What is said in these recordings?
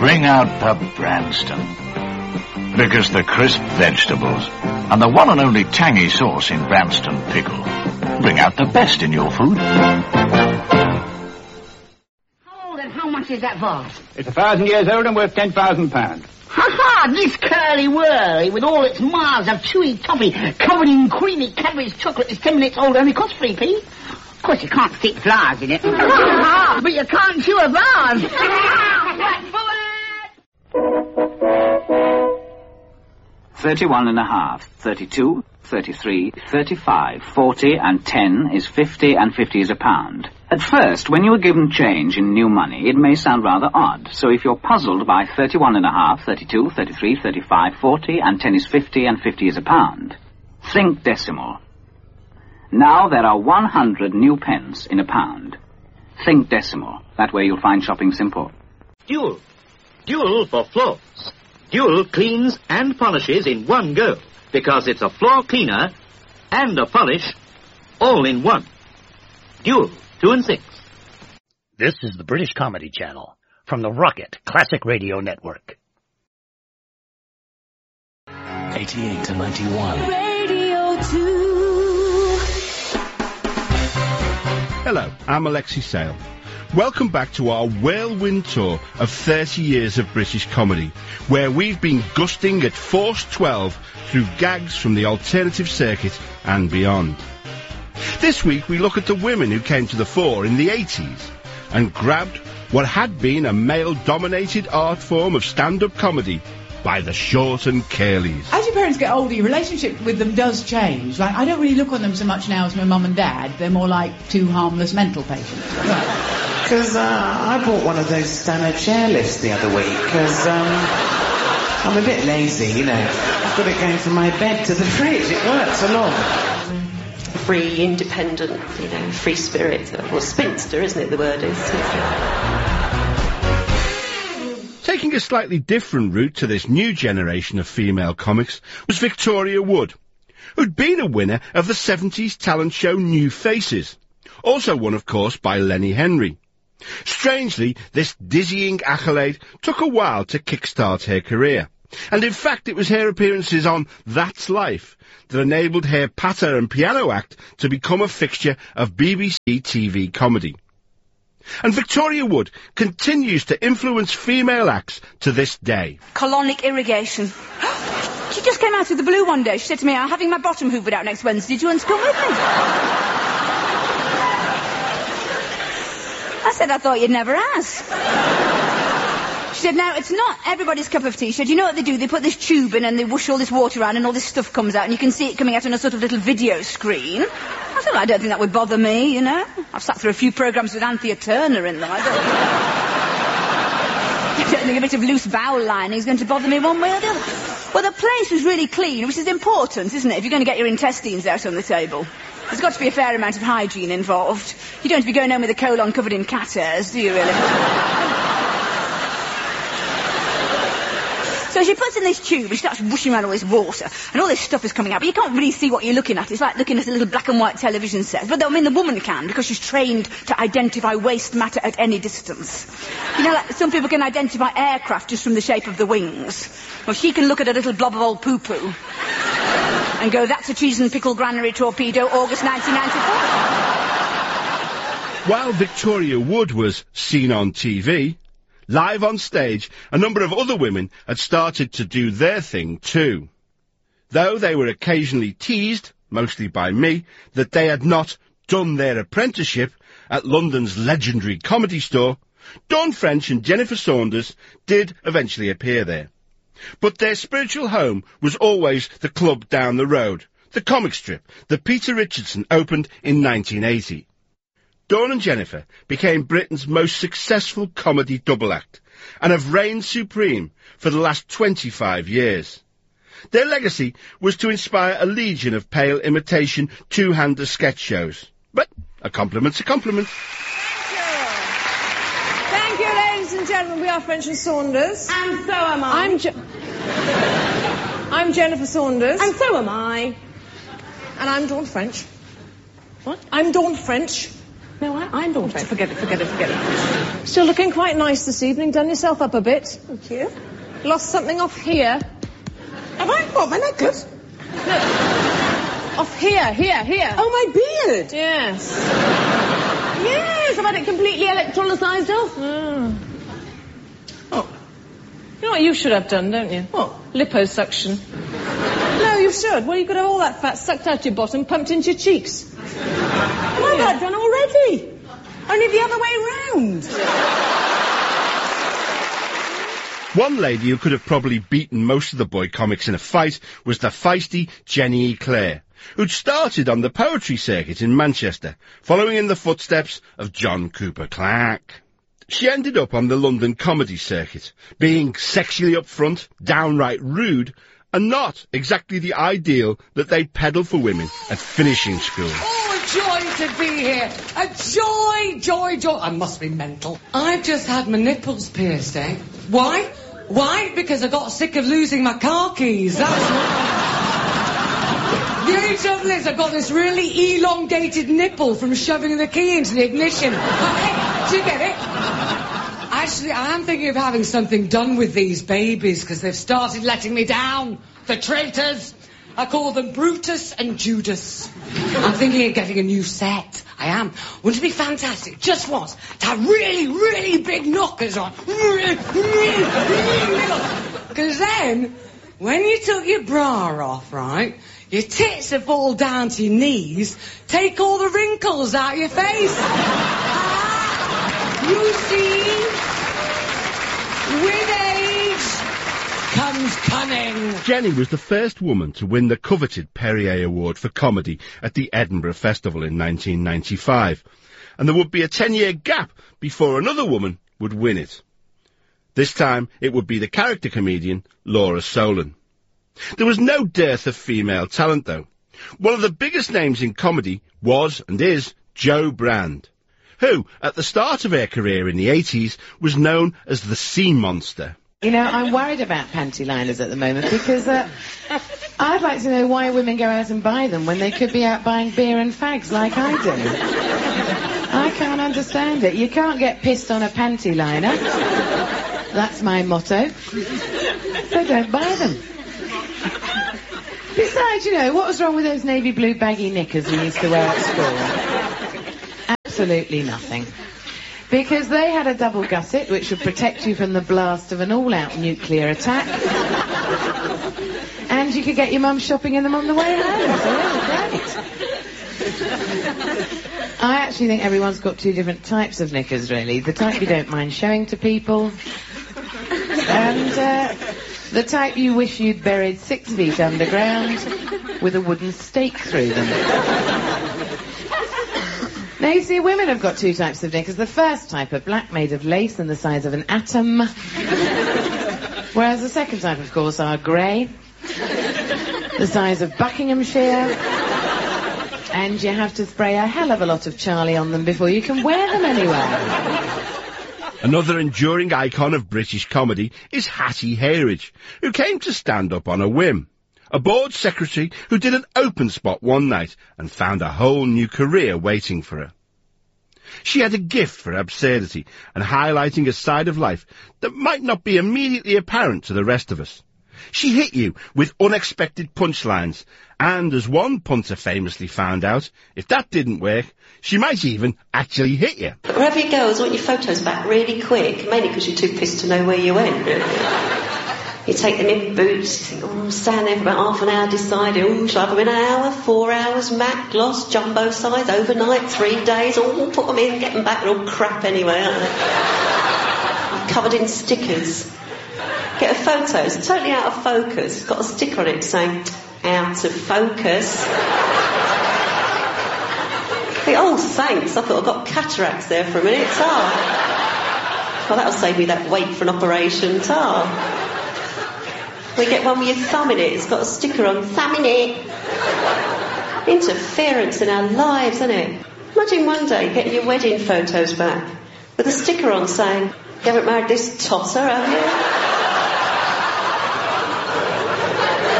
bring out the Branston. Because the crisp vegetables and the one and only tangy sauce in Branston pickle bring out the best in your food. How old and how much is that vase? It's 1,000 years old and worth £10,000. Ha-ha! This curly-whirly with all its miles of chewy toffee covered in creamy Cadbury's chocolate is 10 minutes old, only costs 3p. Of course, you can't stick flowers in it. But you can't chew a vase. Right forward! 31 and a half, 32, 33, 35, 40 and 10 is 50 and 50 is a pound. At first, when you are given change in new money, it may sound rather odd. So if you're puzzled by 31 and a half, 32, 33, 35, 40 and 10 is 50 and 50 is a pound, think decimal. Now there are 100 new pence in a pound. Think decimal. That way you'll find shopping simple. Dual. Dual for floors. Dual cleans and polishes in one go, because it's a floor cleaner and a polish all in one. Dual, 2 and 6. This is the British Comedy Channel from the Rocket Classic Radio Network. 88 to 91. Radio 2. Hello, I'm Alexi Sale. Welcome back to our whirlwind tour of 30 years of British comedy, where we've been gusting at Force 12 through gags from the alternative circuit and beyond. This week we look at the women who came to the fore in the 80s and grabbed what had been a male-dominated art form of stand-up comedy by the short and curlies. As your parents get older, your relationship with them does change. Like, I don't really look on them so much now as my mum and dad. They're more like two harmless mental patients. Because I bought one of those Stano chairlifts the other week, because I'm a bit lazy, you know. I've got it going from my bed to the fridge. It works a lot. Free, independent, you know, free spirit. Well, spinster, isn't it, the word is? Taking a slightly different route to this new generation of female comics was Victoria Wood, who'd been a winner of the 70s talent show New Faces, also won, of course, by Lenny Henry. Strangely, this dizzying accolade took a while to kickstart her career, and in fact it was her appearances on That's Life that enabled her patter and piano act to become a fixture of BBC TV comedy. And Victoria Wood continues to influence female acts to this day. Colonic irrigation. She just came out of the blue one day. She said to me, I'm having my bottom hoovered out next Wednesday. Do you want to come with me? I said, I thought you'd never ask. She said, no, it's not everybody's cup of tea. She said, you know what they do? They put this tube in and they whoosh all this water around and all this stuff comes out and you can see it coming out on a sort of little video screen. I said, well, I don't think that would bother me, you know. I've sat through a few programmes with Anthea Turner in them. I don't think a bit of loose bowel lining is going to bother me one way or the other. Well, the place was really clean, which is important, isn't it, if you're going to get your intestines out on the table. There's got to be a fair amount of hygiene involved. You don't have to be going home with a colon covered in cat hairs, do you really? So she puts in this tube and she starts whooshing around all this water and all this stuff is coming out, but you can't really see what you're looking at. It's like looking at a little black and white television set. But I mean, the woman can, because she's trained to identify waste matter at any distance. You know, like some people can identify aircraft just from the shape of the wings. Well, she can look at a little blob of old poo-poo and go, that's a cheese and pickle granary torpedo, August 1994. While Victoria Wood was seen on TV, live on stage, a number of other women had started to do their thing too. Though they were occasionally teased, mostly by me, that they had not done their apprenticeship at London's legendary Comedy Store, Dawn French and Jennifer Saunders did eventually appear there. But their spiritual home was always the club down the road, the comic strip that Peter Richardson opened in 1980. Dawn and Jennifer became Britain's most successful comedy double act and have reigned supreme for the last 25 years. Their legacy was to inspire a legion of pale imitation two-hander sketch shows. But a compliment's a compliment. Thank you, ladies and gentlemen. We are French and Saunders. And so am I. I'm Jennifer Saunders. And so am I. And I'm Dawn French. What? I'm Dawn French. No, I'm not. Forget it. Still looking quite nice this evening. Done yourself up a bit. Thank you. Lost something off here. Have I? What, my necklace? No. Off here. Oh, my beard! Yes. Yes, I've had it completely electrolysed off. Oh. You know what you should have done, don't you? What? Liposuction. No, you should. Well, you could have all that fat sucked out your bottom, pumped into your cheeks. Why have I done already? Only the other way round. One lady who could have probably beaten most of the boy comics in a fight was the feisty Jenny Eclair, who'd started on the poetry circuit in Manchester, following in the footsteps of John Cooper Clarke. She ended up on the London comedy circuit, being sexually upfront, downright rude, and not exactly the ideal that they peddle for women at finishing school. Oh, a joy to be here. A joy. I must be mental. I've just had my nipples pierced, eh? Why? Because I got sick of losing my car keys. That's why. The only trouble is I've got this really elongated nipple from shoving the key into the ignition. Okay, do you get it? Actually, I am thinking of having something done with these babies because they've started letting me down. The traitors. I call them Brutus and Judas. I'm thinking of getting a new set. I am. Wouldn't it be fantastic, just once, to have really, really big knockers on? Really big. Because then, when you took your bra off, right, your tits would fall down to your knees, take all the wrinkles out of your face. You see, with age comes cunning. Jenny was the first woman to win the coveted Perrier Award for comedy at the Edinburgh Festival in 1995, and there would be a 10-year gap before another woman would win it. This time it would be the character comedian Laura Solon. There was no dearth of female talent, though. One of the biggest names in comedy was, and is, Jo Brand, who, at the start of her career in the 80s, was known as the Sea Monster. You know, I'm worried about panty liners at the moment because I'd like to know why women go out and buy them when they could be out buying beer and fags like I do. I can't understand it. You can't get pissed on a panty liner. That's my motto. So don't buy them. Besides, you know, what was wrong with those navy blue baggy knickers we used to wear at school? Absolutely nothing. Because they had a double gusset which would protect you from the blast of an all-out nuclear attack. And you could get your mum shopping in them on the way home, so they were great. I actually think everyone's got two different types of knickers, really. The type you don't mind showing to people, and the type you wish you'd buried 6 feet underground with a wooden stake through them. Now, you see, women have got two types of knickers. The first type are black, made of lace and the size of an atom. Whereas the second type, of course, are grey, the size of Buckinghamshire. And you have to spray a hell of a lot of Charlie on them before you can wear them anywhere. Another enduring icon of British comedy is Hattie Hayridge, who came to stand up on a whim. A board secretary who did an open spot one night and found a whole new career waiting for her. She had a gift for absurdity and highlighting a side of life that might not be immediately apparent to the rest of us. She hit you with unexpected punchlines, and as one punter famously found out, if that didn't work, she might even actually hit you. Wherever you go, I always want your photos back really quick, mainly because you're too pissed to know where you went. You take them in boots, you think, I'm standing there for about half an hour deciding, shall I have them in an hour, 4 hours, Mac, gloss, jumbo size, overnight, 3 days, put them in, get them back, they're all crap anyway, aren't they? Covered in stickers. Get a photo, it's totally out of focus, it's got a sticker on it saying, out of focus. I think, oh, thanks, I thought I got cataracts there for a minute, Well, that'll save me that wait for an operation, We get one with your thumb in it. It's got a sticker on, thumb in it. Interference in our lives, isn't it? Imagine one day getting your wedding photos back with a sticker on saying, you haven't married this tosser, have you?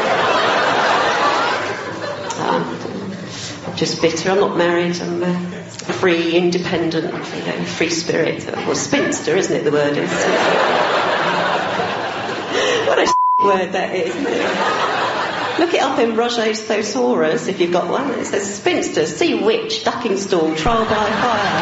I'm just bitter. I'm not married. I'm free, independent, free spirit. Well, spinster, isn't it, the word is? What a word that is, isn't it? Look it up in Roget's Thesaurus, if you've got one. It says, spinster, sea witch, ducking stool, trial by fire.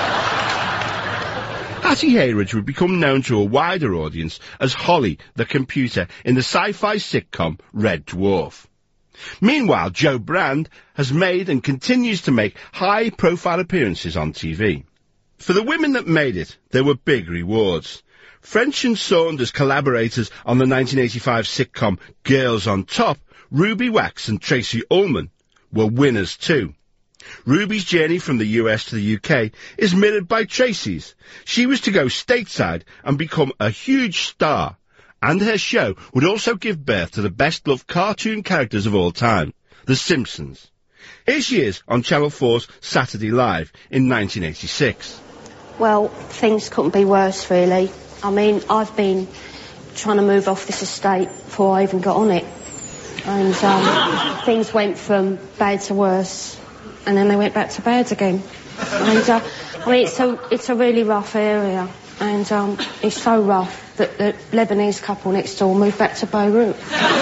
Hattie Hayridge would become known to a wider audience as Holly, the computer, in the sci-fi sitcom Red Dwarf. Meanwhile, Jo Brand has made and continues to make high-profile appearances on TV. For the women that made it, there were big rewards. French and Saunders collaborators on the 1985 sitcom Girls on Top, Ruby Wax and Tracy Ullman, were winners too. Ruby's journey from the US to the UK is mirrored by Tracy's. She was to go stateside and become a huge star, and her show would also give birth to the best-loved cartoon characters of all time, The Simpsons. Here she is on Channel 4's Saturday Live in 1986. Well, things couldn't be worse, really. I mean, I've been trying to move off this estate before I even got on it. And things went from bad to worse, and then they went back to bad again. And, I mean, it's a really rough area, and it's so rough that the Lebanese couple next door moved back to Beirut.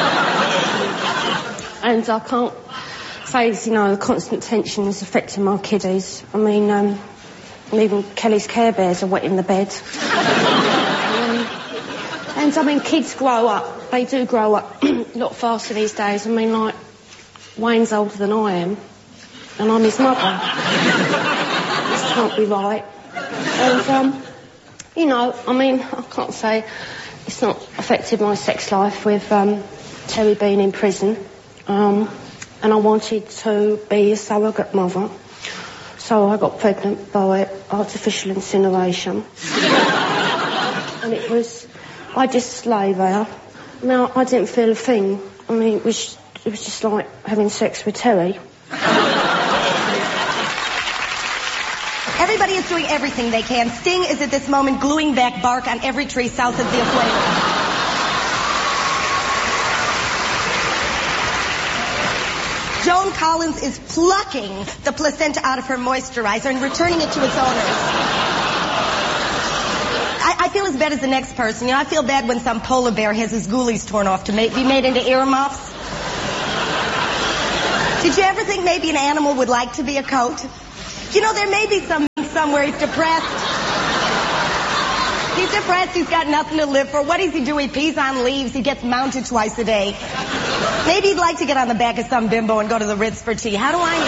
And I can't face, the constant tension is affecting my kiddies. I mean, even Kelly's Care Bears are wet in the bed. And, I mean, kids grow up. They do grow up a lot faster these days. I mean, like, Wayne's older than I am, and I'm his mother. This can't be right. And, I mean, I can't say it's not affected my sex life with Terry being in prison. And I wanted to be a surrogate mother, so I got pregnant by artificial incineration. And it was, I just lay there. Now, I didn't feel a thing. I mean, it was just like having sex with Terry. Everybody is doing everything they can. Sting is at this moment gluing back bark on every tree south of the equator. Joan Collins is plucking the placenta out of her moisturizer and returning it to its owners. I feel as bad as the next person. I feel bad when some polar bear has his ghoulies torn off to be made into earmuffs. Did you ever think maybe an animal would like to be a coat? There may be somewhere he's depressed. He's depressed, he's got nothing to live for. What does he do? He pees on leaves, he gets mounted twice a day. Maybe he'd like to get on the back of some bimbo and go to the Ritz for tea. How do I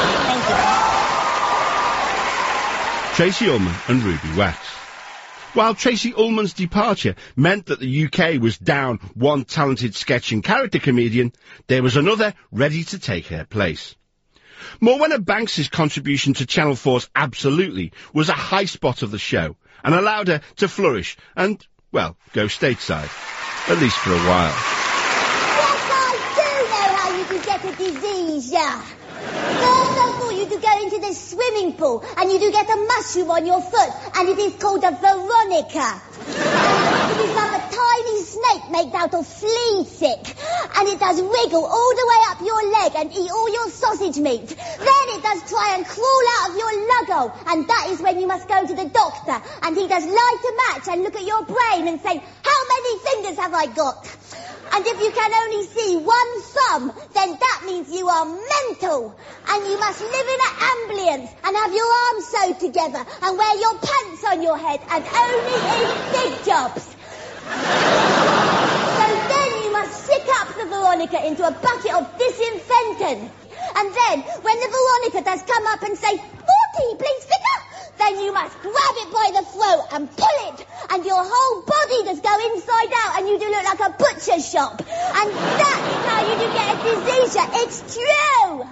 know? Thank you. Tracy Ullman and Ruby Wax. While Tracy Ullman's departure meant that the UK was down one talented sketch and character comedian, there was another ready to take her place. Morwenna Banks' contribution to Channel 4's Absolutely was a high spot of the show and allowed her to flourish and, well, go stateside. At least for a while. Yes, I do know how you can get a disease, yeah. First of all, you do go into the swimming pool and you do get a mushroom on your foot, and it is called a Veronica. It is like a tiny snake made out of flea stick, and it does wriggle all the way up your leg and eat all your sausage meat. Then it does try and crawl out of your luggo, and that is when you must go to the doctor, and he does light a match and look at your brain and say, how many fingers have I got? And if you can only see one thumb, then that means you are mental. And you must live in an ambulance and have your arms sewed together and wear your pants on your head and only in big jobs. So then you must stick up the Veronica into a bucket of disinfectant. And then, when the Veronica does come up and say, 40, please, figure, then you must grab it by the throat and pull it, and your whole body does go inside out, and you do look like a butcher's shop. And that is how you do get a disease. It's true.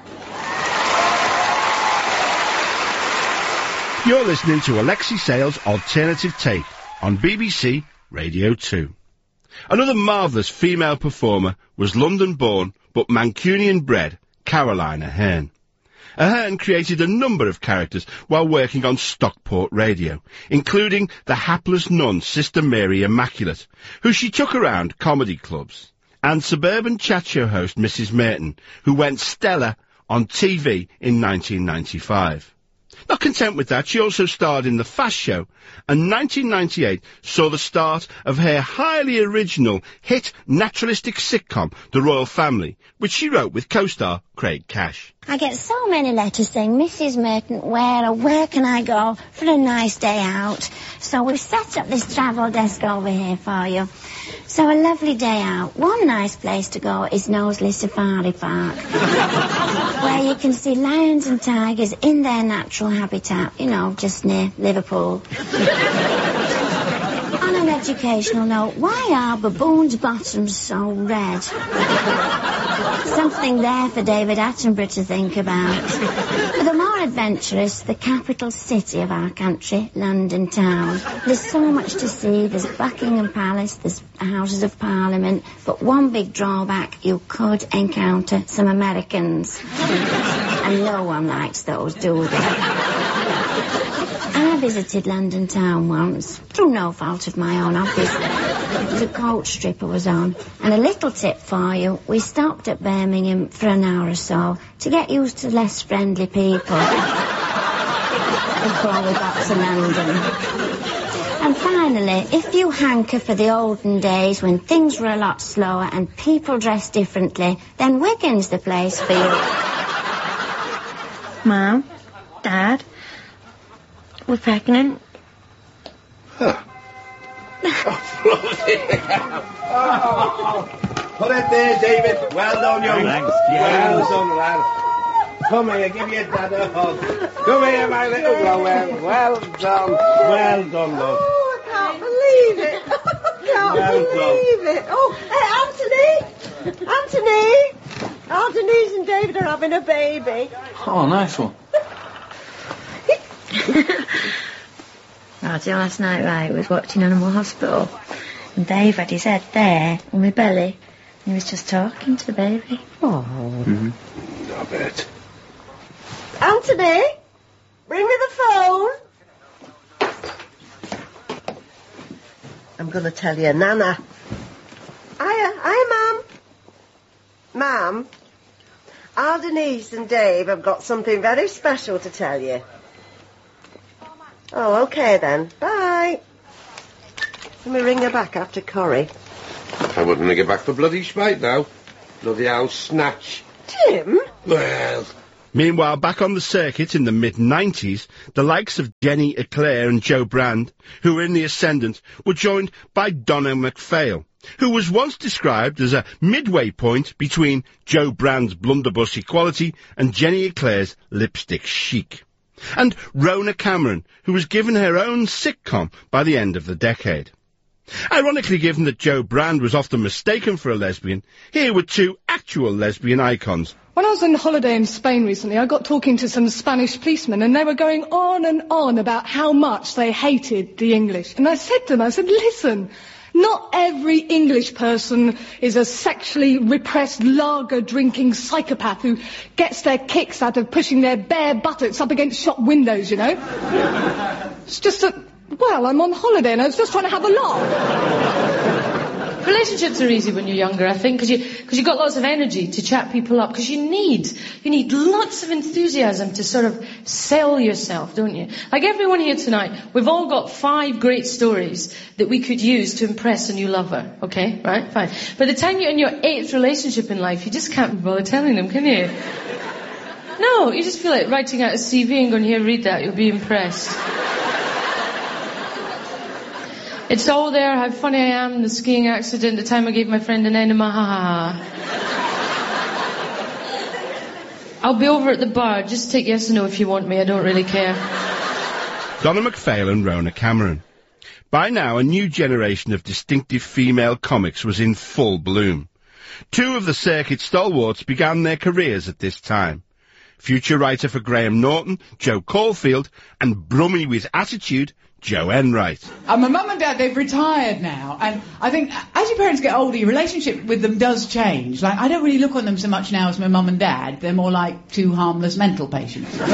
You're listening to Alexi Sale's Alternative Take on BBC Radio 2. Another marvellous female performer was London-born but Mancunian-bred Caroline Aherne. Aherne created a number of characters while working on Stockport Radio, including the hapless nun Sister Mary Immaculate, who she took around comedy clubs, and suburban chat show host Mrs. Merton, who went stellar on TV in 1995. Not content with that, she also starred in The Fast Show, and 1998 saw the start of her highly original hit naturalistic sitcom, The Royal Family, which she wrote with co-star Craig Cash. I get so many letters saying, Mrs. Merton, where can I go for a nice day out? So we've set up this travel desk over here for you. So a lovely day out. One nice place to go is Knowsley Safari Park, where you can see lions and tigers in their natural habitat, you know, just near Liverpool. On an educational note, why are baboons' bottoms so red? Something there for David Attenborough to think about. For the more adventurous, the capital city of our country, London town. There's so much to see. There's Buckingham Palace, there's Houses of Parliament, but one big drawback, you could encounter some Americans. And no one likes those, do they? I visited London town once, through no fault of my own, obviously. It was a coach trip I was on. And a little tip for you, we stopped at Birmingham for an hour or so to get used to less friendly people before we got to London. And finally, if you hanker for the olden days when things were a lot slower and people dressed differently, then Wigan's the place for you. Mum, Dad, we're pregnant. Huh. Put it there, David. Well done, young. Thanks, well done, lad. Come here, give your dad a hug. Come here, my little blower. Well done. Well done, love. Oh, I can't believe it. I can't believe it. Oh, hey, Anthony. Oh, Denise and David are having a baby. Oh, nice one. Right, last night, right, was watching Animal Hospital, and Dave had his head there on my belly, and he was just talking to the baby. Oh. Mm-hmm. I bet. Anthony, bring me the phone. I'm going to tell you, Nana. Hiya, Mum. Mum, our Denise and Dave have got something very special to tell you. Oh, okay then. Bye. Let me ring her back after curry. I wouldn't ring her back for bloody spite now. Bloody old snatch. Tim? Well... Meanwhile, back on the circuit in the mid-90s, the likes of Jenny Eclair and Joe Brand, who were in the ascendant, were joined by Donna MacPhail, who was once described as a midway point between Joe Brand's blunderbuss equality and Jenny Eclair's lipstick chic. And Rona Cameron, who was given her own sitcom by the end of the decade. Ironically, given that Joe Brand was often mistaken for a lesbian, here were two actual lesbian icons. When I was on holiday in Spain recently, I got talking to some Spanish policemen, and they were going on and on about how much they hated the English. And I said to them, listen, not every English person is a sexually repressed lager-drinking psychopath who gets their kicks out of pushing their bare buttocks up against shop windows, you know? It's just that, well, I'm on holiday and I was just trying to have a laugh. Relationships are easy when you're younger, I think, because you've got lots of energy to chat people up, because you need lots of enthusiasm to sort of sell yourself, don't you? Like everyone here tonight, we've all got 5 great stories that we could use to impress a new lover, okay? Right? Fine. By the time you're in your 8th relationship in life, you just can't bother telling them, can you? No, you just feel like writing out a CV and going, here, read that, you'll be impressed. It's all there, how funny I am, the skiing accident, the time I gave my friend an enema, ha ha ha. I'll be over at the bar, just take yes or no if you want me, I don't really care. Donna MacPhail and Rona Cameron. By now, a new generation of distinctive female comics was in full bloom. 2 of the circuit stalwarts began their careers at this time. Future writer for Graham Norton, Joe Caulfield, and Brummy with attitude, Joe Enright. My mum and dad, they've retired now, and I think as your parents get older, your relationship with them does change. Like, I don't really look on them so much now as my mum and dad. They're more like 2 harmless mental patients. And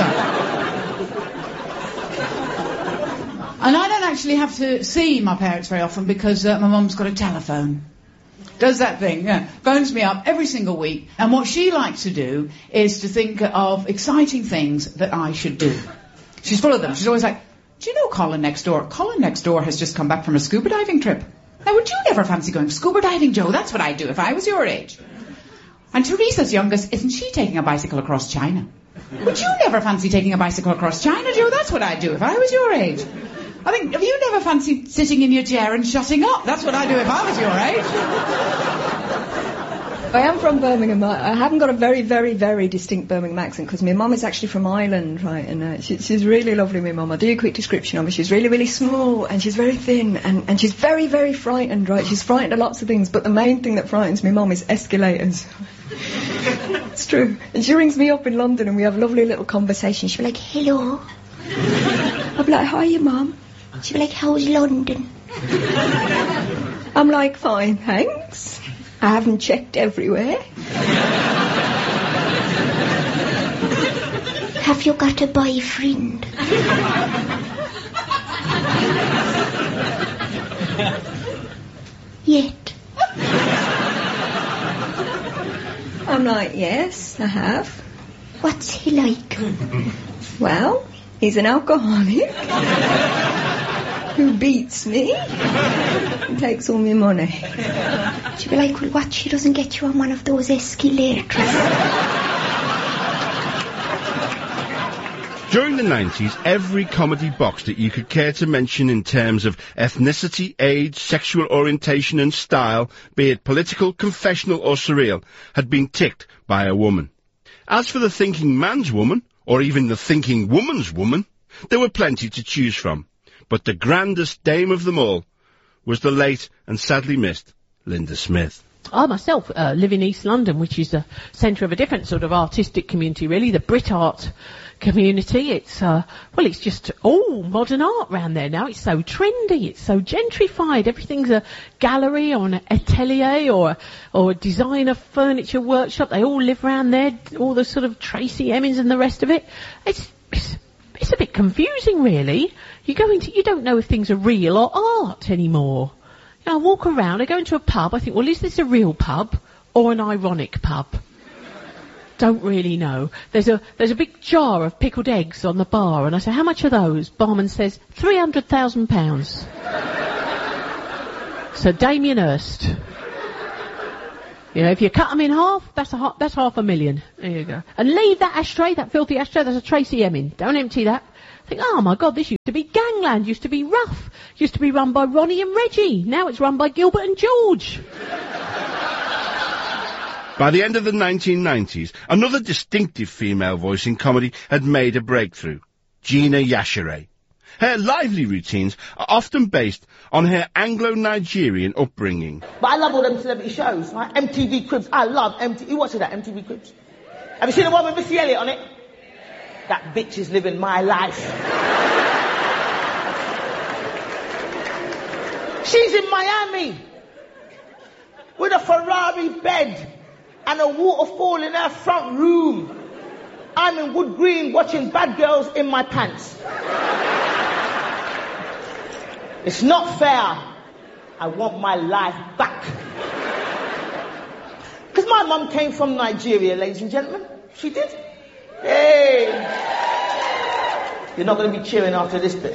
I don't actually have to see my parents very often because my mum's got a telephone. Does that thing, yeah. Phones me up every single week, and what she likes to do is to think of exciting things that I should do. She's full of them. She's always like, do you know Colin next door? Colin next door has just come back from a scuba diving trip. Now, would you never fancy going scuba diving, Joe? That's what I'd do if I was your age. And Teresa's youngest, isn't she taking a bicycle across China? Would you never fancy taking a bicycle across China, Joe? That's what I'd do if I was your age. I think, have you never fancied sitting in your chair and shutting up? That's what I'd do if I was your age. I am from Birmingham. I haven't got a very, very, very distinct Birmingham accent because my mum is actually from Ireland, right? And she's really lovely, my mum. I'll do a quick description of her. She's really, really small and she's very thin and she's very, very frightened, right? She's frightened of lots of things, but the main thing that frightens my mum is escalators. It's true. And she rings me up in London and we have a lovely little conversation. She'll be like, hello. I'll be like, hiya, Mum. She'll be like, how's London? I'm like, fine, thanks. I haven't checked everywhere. Have you got a boyfriend? Yet. I'm like, yes, I have. What's he like? Well, he's an alcoholic who beats me and takes all my money. She'll be like, well, what, she doesn't get you on one of those escalators? During the 90s, every comedy box that you could care to mention in terms of ethnicity, age, sexual orientation and style, be it political, confessional or surreal, had been ticked by a woman. As for the thinking man's woman, or even the thinking woman's woman, there were plenty to choose from. But the grandest dame of them all was the late and sadly missed Linda Smith. I myself live in East London, which is a centre of a different sort of artistic community, really, the Brit art community. It's, it's just all modern art round there now. It's so trendy, it's so gentrified. Everything's a gallery or an atelier or a designer furniture workshop. They all live round there, all the sort of Tracy Emin's and the rest of it. It's a bit confusing, really. You don't know if things are real or art anymore. I walk around, I go into a pub, I think, well, is this a real pub or an ironic pub? Don't really know. There's a big jar of pickled eggs on the bar, and I say, how much are those? Barman says, £300,000. So Damien Hirst. You know, if you cut them in half, that's $500,000. There you go. And leave that ashtray, that filthy ashtray, that's a Tracy Emin. Don't empty that. Think, oh my God, this used to be gangland, used to be rough, used to be run by Ronnie and Reggie. Now it's run by Gilbert and George. By the end of the 1990s, another distinctive female voice in comedy had made a breakthrough. Gina Yashere. Her lively routines are often based on her Anglo-Nigerian upbringing. But I love all them celebrity shows, right? MTV Cribs. I love MTV. You watch that, MTV Cribs? Have you seen the one with Missy Elliott on it? That bitch is living my life. She's in Miami with a Ferrari bed and a waterfall in her front room. I'm in Wood Green watching Bad Girls in my pants. It's not fair. I want my life back. Because my mum came from Nigeria, ladies and gentlemen. She did. Hey! You're not going to be cheering after this bit.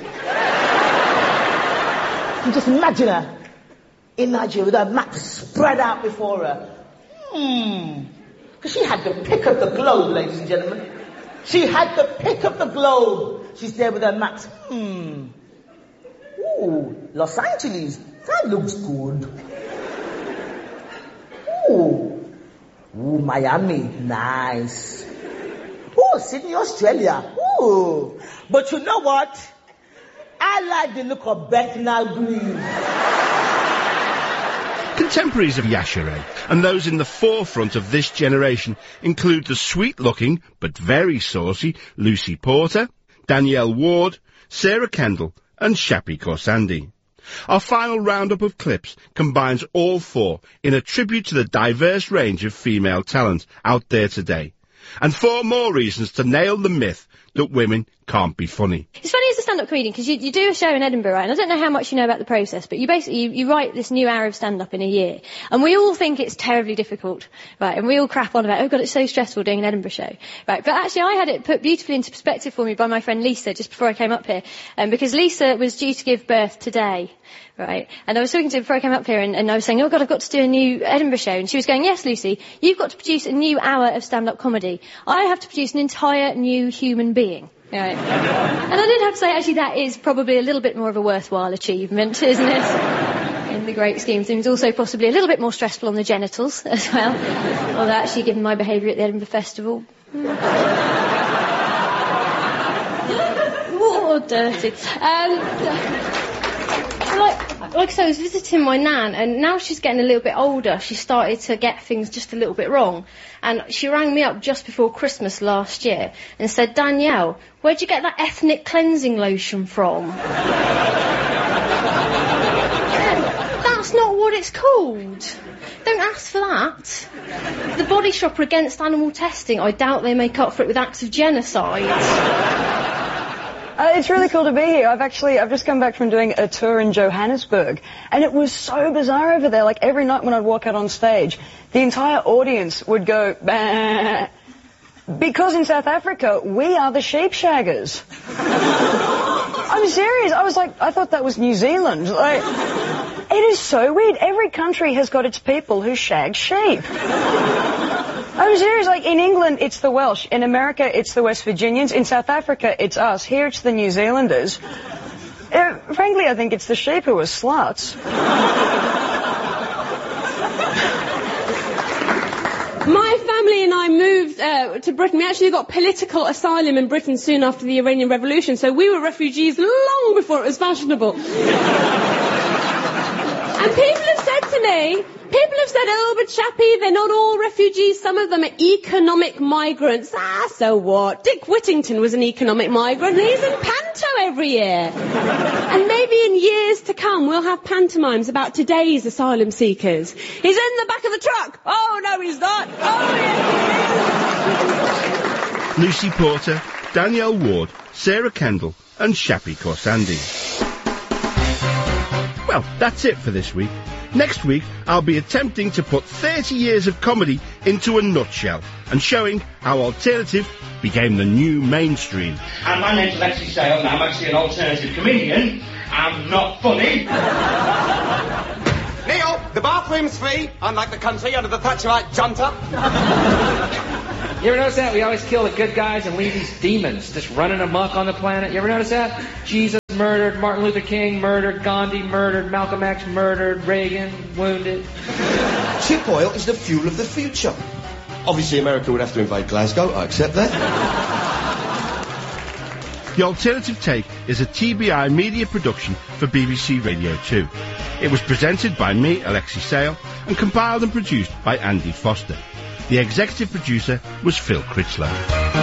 You just imagine her in Nigeria with her map spread out before her. Because she had the pick of the globe, ladies and gentlemen. She had the pick of the globe. She's there with her maps. Ooh, Los Angeles. That looks good. Ooh, Miami. Nice. Oh, Sydney, Australia. Ooh. But you know what? I like the look of Bethnal Green. Contemporaries of Yashere, and those in the forefront of this generation, include the sweet-looking, but very saucy, Lucy Porter, Danielle Ward, Sarah Kendall, and Shappi Khorsandi. Our final roundup of clips combines all four in a tribute to the diverse range of female talent out there today. And 4 more reasons to nail the myth that women can't be funny. It's funny as a stand-up comedian, because you do a show in Edinburgh, right? And I don't know how much you know about the process, but you basically, you write this new hour of stand-up in a year. And we all think it's terribly difficult, right? And we all crap on about, oh God, it's so stressful doing an Edinburgh show, right? But actually I had it put beautifully into perspective for me by my friend Lisa just before I came up here. Because Lisa was due to give birth today. Right, and I was talking to her before I came up here, and I was saying, oh God, I've got to do a new Edinburgh show. And she was going, yes, Lucy, you've got to produce a new hour of stand-up comedy. I have to produce an entire new human being. Right. And I did have to say, actually, that is probably a little bit more of a worthwhile achievement, isn't it? In the great scheme of things. Also possibly a little bit more stressful on the genitals as well. Although actually, given my behaviour at the Edinburgh Festival... More dirty. Like I said, I was visiting my nan, and now she's getting a little bit older, she started to get things just a little bit wrong. And she rang me up just before Christmas last year and said, Danielle, where'd you get that ethnic cleansing lotion from? That's not what it's called. Don't ask for that. The Body Shop are against animal testing. I doubt they make up for it with acts of genocide. It's really cool to be here. I've just come back from doing a tour in Johannesburg, and it was so bizarre over there. Like, every night when I'd walk out on stage, the entire audience would go, bah, because in South Africa, we are the sheep shaggers. I'm serious. I thought that was New Zealand. Like, it is so weird. Every country has got its people who shag sheep. I'm serious, like, in England, it's the Welsh. In America, it's the West Virginians. In South Africa, it's us. Here, it's the New Zealanders. Frankly, I think it's the sheep who are sluts. My family and I moved to Britain. We actually got political asylum in Britain soon after the Iranian Revolution, so we were refugees long before it was fashionable. And people have said to me, oh, but Chappie, they're not all refugees. Some of them are economic migrants. So what? Dick Whittington was an economic migrant, and he's in panto every year. And maybe in years to come, we'll have pantomimes about today's asylum seekers. He's in the back of the truck. Oh, no, he's not. Oh, yes, he is. Lucy Porter, Danielle Ward, Sarah Kendall, and Shappy Khorsandi. Well, that's it for this week. Next week, I'll be attempting to put 30 years of comedy into a nutshell and showing how alternative became the new mainstream. And my name's Alexi Sale, and I'm actually an alternative comedian. I'm not funny. Neil, the bathroom's free, unlike the country under the Thatcherite junta. You ever notice that? We always kill the good guys and leave these demons just running amok on the planet. You ever notice that? Jesus murdered, Martin Luther King murdered, Gandhi murdered, Malcolm X murdered, Reagan wounded. Chip oil is the fuel of the future. Obviously, America would have to invade Glasgow. I accept that. The Alternative Take is a TBI media production for BBC Radio 2. It was presented by me, Alexi Sale, and compiled and produced by Andy Foster. The executive producer was Phil Critchlow.